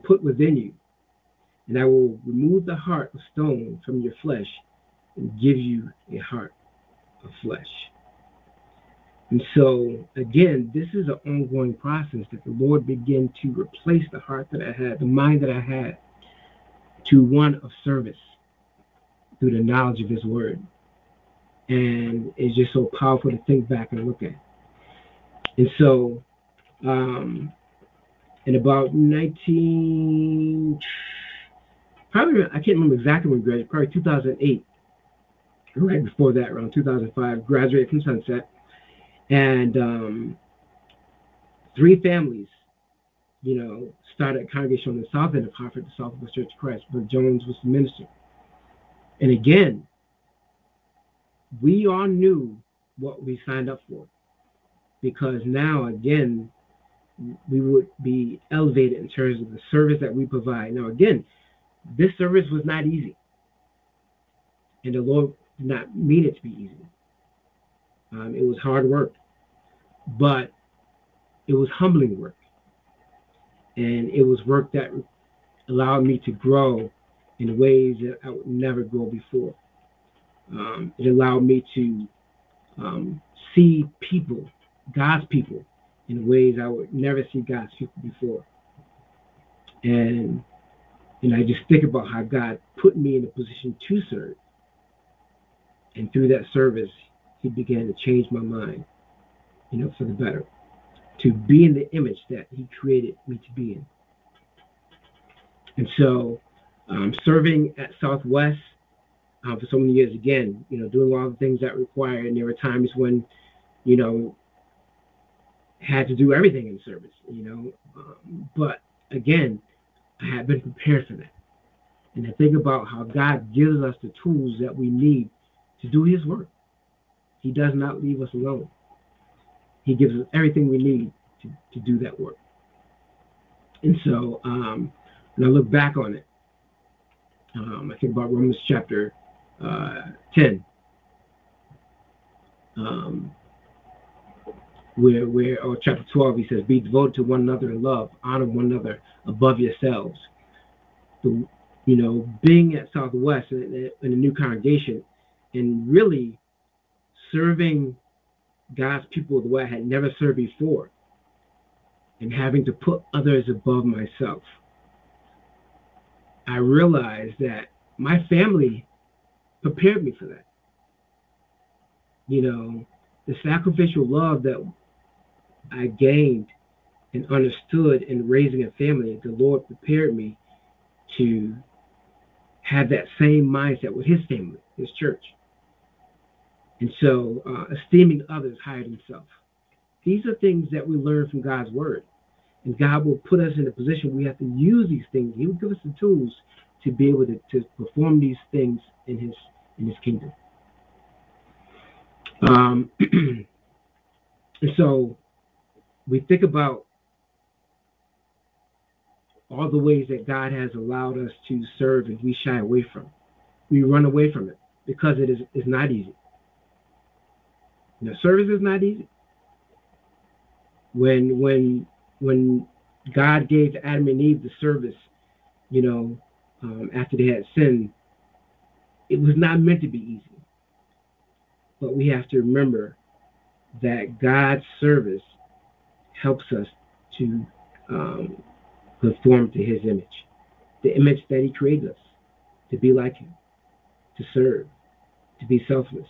put within you, and I will remove the heart of stone from your flesh and give you a heart of flesh. And so, again, this is an ongoing process that the Lord began to replace the heart that I had, the mind that I had, to one of service through the knowledge of His Word. And it's just so powerful to think back and look at. And so, in about 19, probably, I can't remember exactly when we graduated, probably 2008, right before that, around 2005, graduated from Sunset. And 3 families, started a congregation on the south end of Hartford, the Southwest Church of Christ. Brother Jones was the minister. And again, we all knew what we signed up for, because now, again, we would be elevated in terms of the service that we provide. Now, again, this service was not easy, and the Lord did not mean it to be easy. It was hard work, but it was humbling work, and it was work that allowed me to grow in ways that I would never grow before. It allowed me to see people, God's people, in ways I would never see God's people before. And I just think about how God put me in a position to serve. And through that service, He began to change my mind, for the better, to be in the image that He created me to be in. And so, serving at Southwest for so many years, again, doing all the things that require, and there were times when, had to do everything in service, but again, I had been prepared for that. And I think about how God gives us the tools that we need to do His work. He does not leave us alone. He gives us everything we need to do that work. And so, when I look back on it, I think about Romans chapter 10, or chapter 12, he says, be devoted to one another in love, honor one another above yourselves. So, being at Southwest in a new congregation and really serving God's people the way I had never served before, and having to put others above myself, I realized that my family prepared me for that. The sacrificial love that I gained and understood in raising a family, the Lord prepared me to have that same mindset with His family, His church. And so, esteeming others higher than self. These are things that we learn from God's Word. And God will put us in a position we have to use these things. He will give us the tools to be able to perform these things in His kingdom. And so, we think about all the ways that God has allowed us to serve and we shy away from. We run away from it because it is not easy. Service is not easy. When God gave Adam and Eve the service, after they had sinned, it was not meant to be easy. But we have to remember that God's service helps us to conform to His image, the image that He created us, to be like Him, to serve, to be selfless.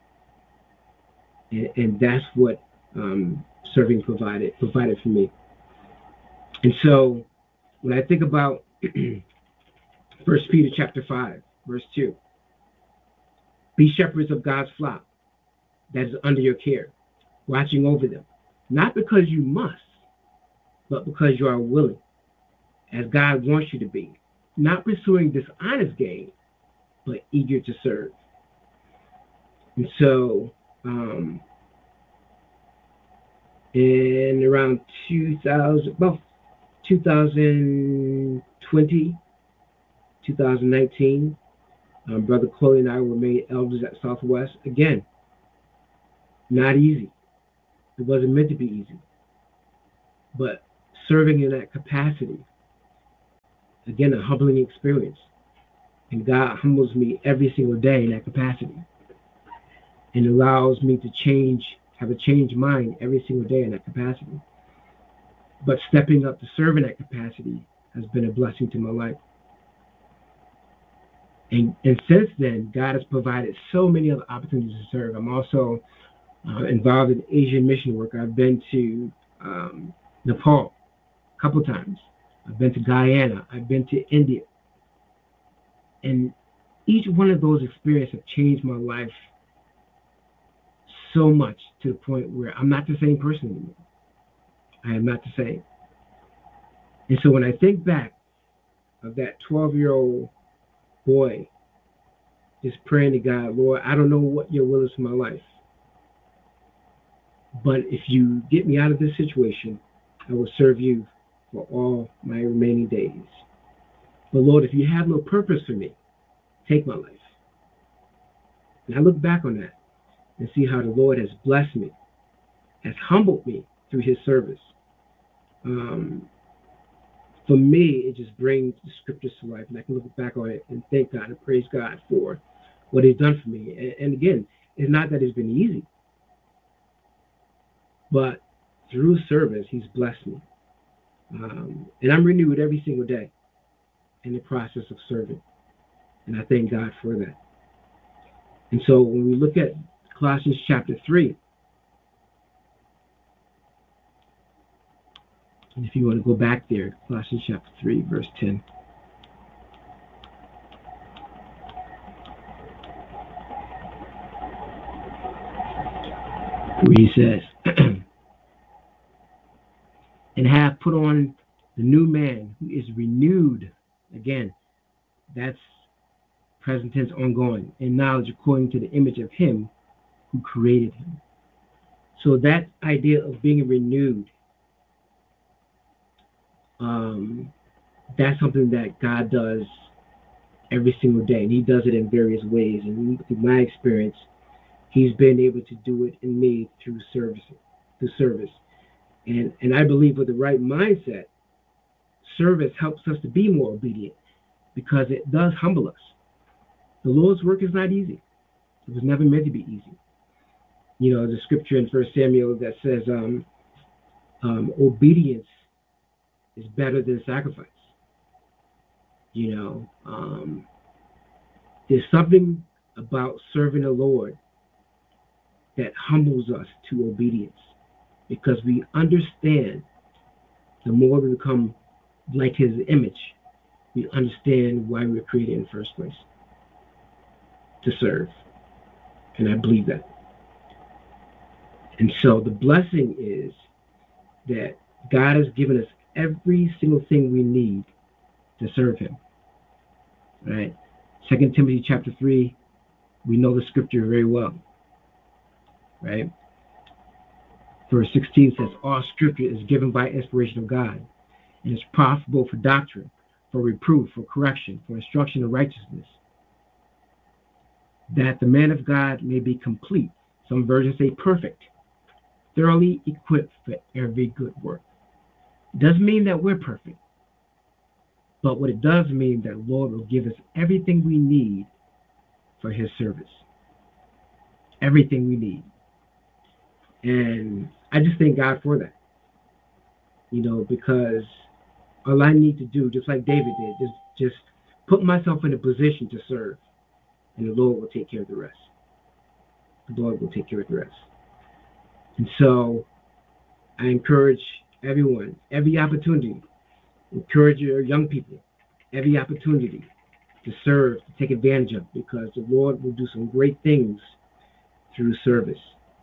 And that's what serving provided for me. And so when I think about 1 Peter chapter 5, verse 2, be shepherds of God's flock that is under your care, watching over them, not because you must, but because you are willing, as God wants you to be, not pursuing dishonest gain, but eager to serve. And so, in around 2020, 2019, Brother Chloe and I were made elders at Southwest. Again, not easy. It wasn't meant to be easy. But serving in that capacity again, a humbling experience. And God humbles me every single day in that capacity and allows me to have a changed mind every single day in that capacity. But stepping up to serve in that capacity has been a blessing to my life. And since then, God has provided so many other opportunities to serve. I'm also involved in Asian mission work. I've been to Nepal a couple times. I've been to Guyana. I've been to India. And each one of those experiences have changed my life so much to the point where I'm not the same person anymore. I am not the same. And so when I think back of that 12-year-old boy just praying to God, Lord, I don't know what your will is for my life, but if you get me out of this situation, I will serve you for all my remaining days. But Lord, if you have no purpose for me, take my life. And I look back on that and see how the Lord has blessed me, has humbled me through his service. For me, it just brings the scriptures to life, and I can look back on it and thank God and praise God for what he's done for me. And again, it's not that it's been easy, but through service, he's blessed me. And I'm renewed every single day in the process of serving. And I thank God for that. And so when we look at Colossians chapter 3, and if you want to go back there, Colossians chapter 3, verse 10. Where he says, and have put on the new man who is renewed. Again, that's present tense ongoing, in knowledge according to the image of him who created him. So that idea of being renewed, that's something that God does every single day, and he does it in various ways. And through my experience, he's been able to do it in me through service. And I believe with the right mindset, service helps us to be more obedient because it does humble us. The Lord's work is not easy. It was never meant to be easy. You know, the scripture in 1 Samuel that says obedience is better than sacrifice. You know, there's something about serving the Lord that humbles us to obedience because we understand the more we become like his image, we understand why we were created in the first place, to serve. And I believe that. And so the blessing is that God has given us every single thing we need to serve him. Right? 2 Timothy chapter 3, we know the scripture very well. Right? Verse 16 says, all scripture is given by inspiration of God and is profitable for doctrine, for reproof, for correction, for instruction in righteousness, that the man of God may be complete. Some versions say perfect, thoroughly equipped for every good work. It doesn't mean that we're perfect, but what it does mean that the Lord will give us everything we need for his service. Everything we need. And I just thank God for that. You know, because all I need to do, just like David did, just put myself in a position to serve, and the Lord will take care of the rest. The Lord will take care of the rest. And so I encourage everyone, every opportunity, encourage your young people, every opportunity to serve, to take advantage of, because the Lord will do some great things through service.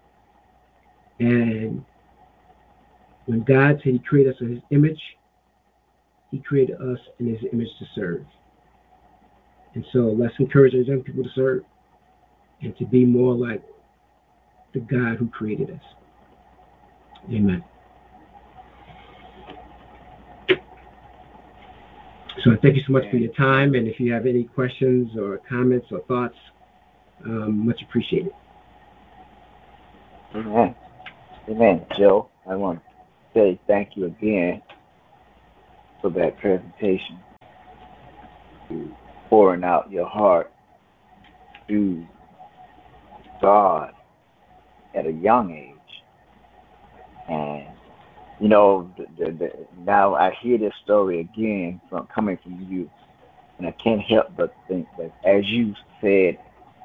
And when God said he created us in his image, he created us in his image to serve. And so let's encourage our young people to serve and to be more like the God who created us. Amen. So I thank you so much for your time, and if you have any questions or comments or thoughts, much appreciated. Amen. Amen, Joe. I want to say thank you again for that presentation. to pouring out your heart to God at a young age. And, now I hear this story again coming from you, and I can't help but think that, as you said,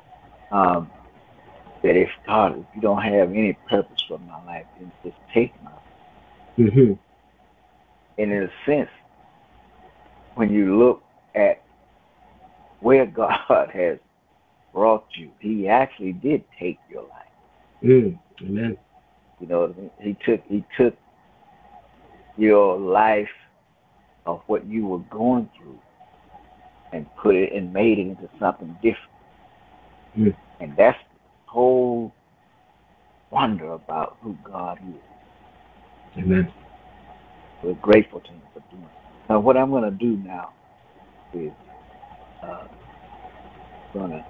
that if you don't have any purpose for my life, then just take my life. Mm-hmm. And in a sense, when you look at where God has brought you, He actually did take your life. Amen. You know what I mean? He took your life of what you were going through and put it and made it into something different. And that's the whole wonder about who God is. Amen. We're grateful to Him for doing it. Now, what I'm going to do now is going to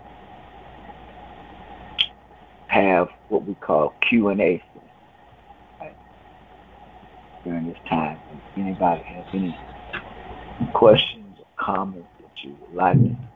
have what we call Q&A during this time. If anybody has any questions or comments that you would like to